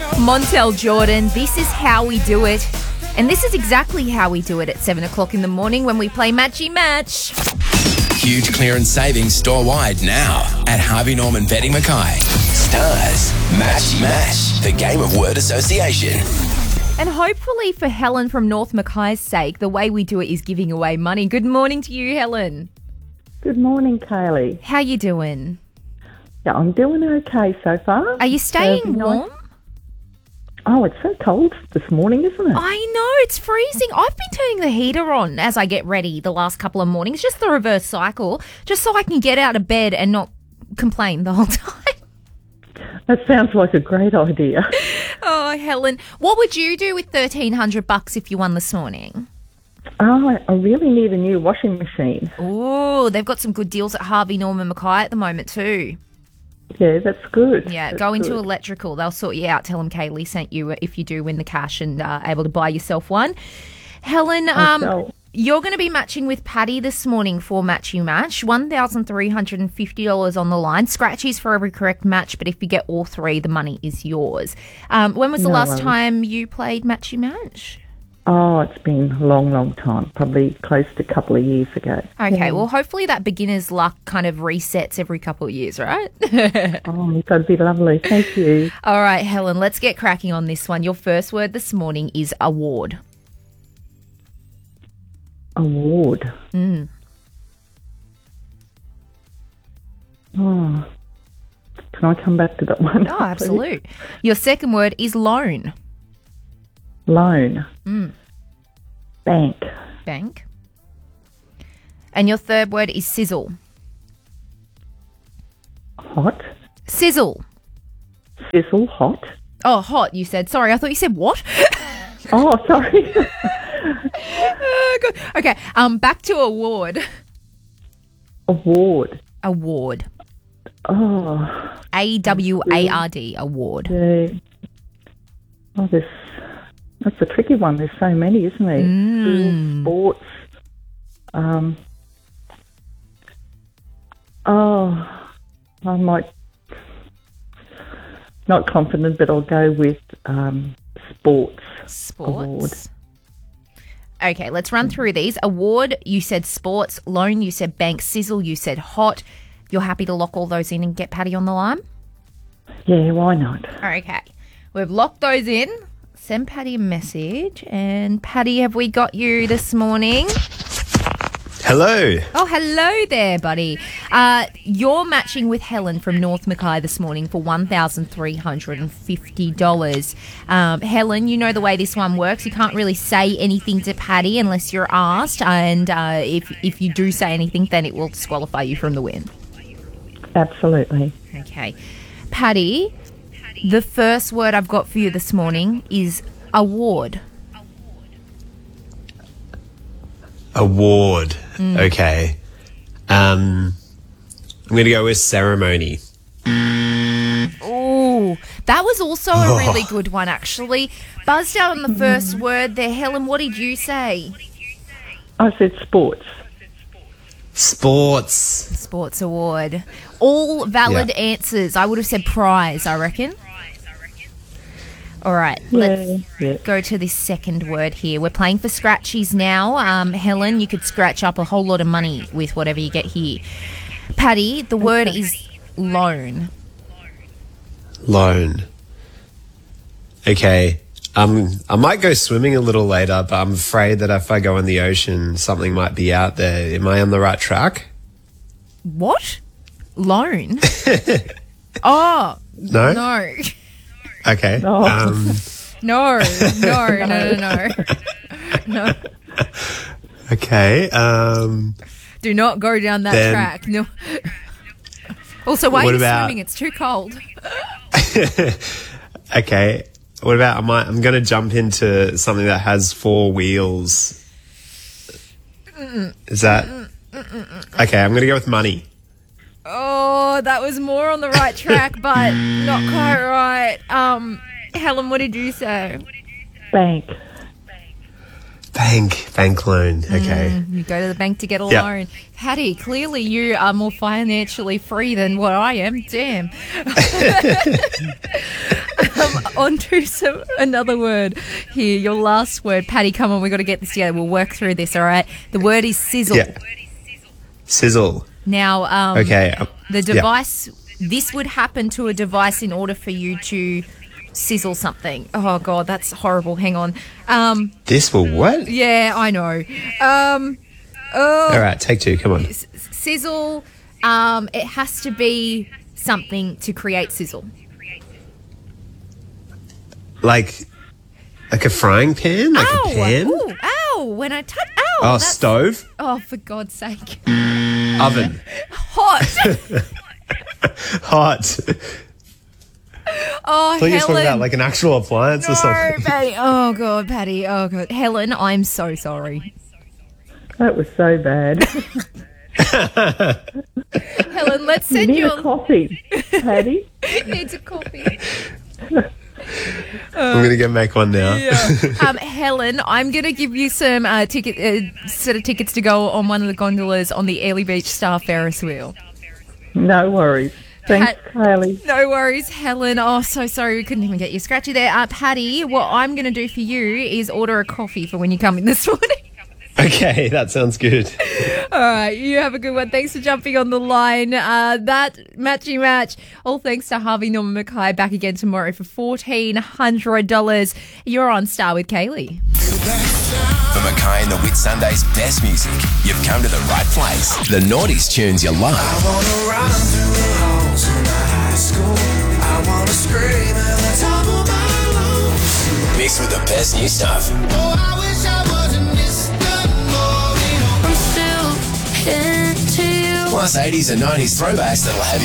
Montel Jordan, this is how we do it. And this is exactly how we do it at 7 o'clock in the morning when we play Matchy Match. Huge clearance savings store-wide now at Harvey Norman Betting Mackay. Stars, Matchy Match, the game of word association. And hopefully for Helen from North Mackay's sake, the way we do it is giving away money. Good morning to you, Helen. Good morning, Kaylee. How you doing? Yeah, I'm doing okay so far. Are you staying warm? Oh, it's so cold this morning, isn't it? I know, it's freezing. I've been turning the heater on as I get ready the last couple of mornings, just the reverse cycle, just so I can get out of bed and not complain the whole time. That sounds like a great idea. Oh, Helen, what would you do with $1,300 if you won this morning? Oh, I really need a new washing machine. Oh, they've got some good deals at Harvey Norman Mackay at the moment too. Yeah, that's good. Yeah, that's go into good. electrical. They'll sort you out. Tell them Kaylee sent you if you do win the cash and able to buy yourself one. Helen, you're going to be matching with Paddy this morning for Match You Match. $1,350 on the line. Scratchies for every correct match, but if you get all three, the money is yours. When was the last time you played Match You Match? Oh, it's been a long, long time. Probably close to a couple of years ago. Okay, well, hopefully that beginner's luck kind of resets every couple of years, right? Oh, that'd be lovely. Thank you. All right, Helen, let's get cracking on this one. Your first word this morning is award. Award. Mm. Oh, can I come back to that one? Oh, absolutely. Your second word is loan. Loan. Mm. Bank. Bank. And your third word is sizzle. Hot. Sizzle. Sizzle. Hot. Oh, hot, you said. Sorry, I thought you said what? Oh, sorry. Oh, good. Okay, back to award. Award. Award. Oh. AWARD. Award. Yeah. Oh, that's a tricky one. There's so many, isn't there? Sports. I might, not confident, but I'll go with sports. Award. Okay, let's run through these. Award, you said sports. Loan, you said bank. Sizzle, you said hot. You're happy to lock all those in and get Paddy on the line? Yeah, why not? Okay, we've locked those in. Send Paddy a message. And Paddy, have we got you this morning? Hello. Oh, hello there, buddy. You're matching with Helen from North Mackay this morning for $1,350. Helen, you know the way this one works. You can't really say anything to Paddy unless you're asked. And if you do say anything, then it will disqualify you from the win. Absolutely. Okay. Paddy, the first word I've got for you this morning is award. Award. Okay. I'm going to go with ceremony. Oh, that was also a really good one, actually. Buzzed out on the first word there. Helen, what did you say? I said sports. Sports. Sports award. All valid answers. I would have said prize, I reckon. All right, let's go to this second word here. We're playing for scratchies now. Helen, you could scratch up a whole lot of money with whatever you get here. Paddy, the word is loan. Loan. Okay. I might go swimming a little later, but I'm afraid that if I go in the ocean, something might be out there. Am I on the right track? What? Loan? Oh, No? no. Okay. No. No. Okay. Do not go down that track. No. Also, why are you swimming? It's too cold. Okay. What about I'm going to jump into something that has 4 wheels. Is that okay? I'm going to go with money. Oh, that was more on the right track, but not quite right. Helen, what did you say? Bank. Bank loan. Okay. You go to the bank to get a loan. Paddy, clearly you are more financially free than what I am. Damn. on to another word here. Your last word. Paddy, come on, we've got to get this together. We'll work through this, all right? The word is sizzle. Yeah. Sizzle. Now, Okay. the device, this would happen to a device in order for you to sizzle something. Oh, God, that's horrible. Hang on. This will what? Yeah, I know. All right, take two. Come on. Sizzle, it has to be something to create sizzle. Like a frying pan? Like a pan? Ooh, ow, when I touch, ow. Oh, that's- stove? Oh, for God's sake. Oven. Hot. Hot. Oh, I thought you were talking Helen. about like an actual appliance or No, something. Patty. Oh, God, Patty. Oh, God. Helen, I'm so sorry. That was so bad. Helen, let's You send need you a coffee, Paddy. needs a coffee. I'm going to go make one now. Helen, I'm going to give you some set of tickets to go on one of the gondolas on the Airlie Beach Star Ferris wheel. No worries. Thanks, Kylie. No worries, Helen. Oh, so sorry we couldn't even get you scratchy there. Patty, what I'm going to do for you is order a coffee for when you come in this morning. Okay, that sounds good. All right, you have a good one. Thanks for jumping on the line. That matchy match, all thanks to Harvey Norman Mackay, back again tomorrow for $1,400. You're on Star with Kaylee. For Mackay and the Whit Sunday's best music, you've come to the right place. The Naughties tunes you love. I wanna run through the halls in high school. I wanna scream at the top of my lungs. Mixed with the best new stuff. Oh, I wish I wasn't Mr. Moreno. I'm still into you. Plus 80s and 90s throwbacks that'll have you